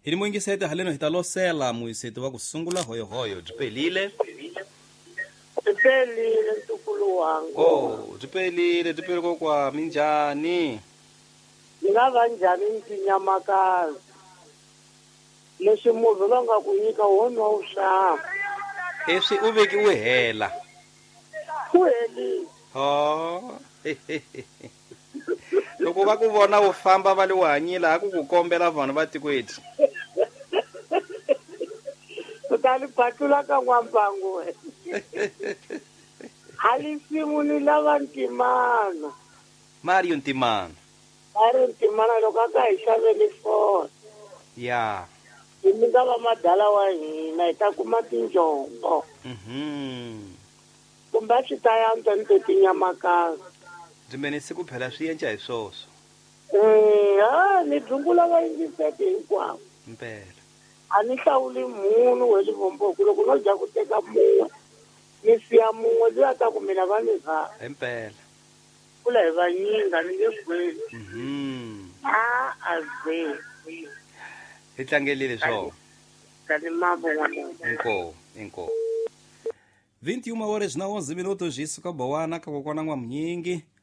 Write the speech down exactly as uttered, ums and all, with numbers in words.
Hini moingisete haleno hitalosela muisete wa kusungula hoyo hoyo dipelile. Dipelile ntukulu wangu. Oh, dipelile dipelile kwa minjani. Ngava njhani Mtinyamakazi. Leswi munhu va nga ku nyika wona wa uxava. Eswi u veki u hela. Ku helile. Oh. Loko va ku vona u famba va le u hanyile a ku ku kombela vanhu va tikweti. Kutani patula ka N'wambangu we. Halisimu ni lava ntimana. Mario Ntimana. Mario Ntimana loko a ka hi xavele foni. Ya. Hi nyika va madala wa hina hi ta kuma tinjombo. Mhm. Kumbe a swi ta yantswa ni to Tinyamakazi. Dzimene siku phela swi endla hi swoswo. Eh, ha ni dzungula va yingisete hinkwavo. Mpela. A ni hlawuli munhu we Livomboku loko no dya ku teka mun'we ni siya mun'we loyi a ta ku mina va ni rhandza. Empela. Kula hi vanyinga ni nge kweli. Mhm. A a ze. Hi tlangelile swo. Kani mambo n'wana. Inko, inko. vinte e uma horas na onze minutos, isso acabou a na Cacocona Guamnyingue.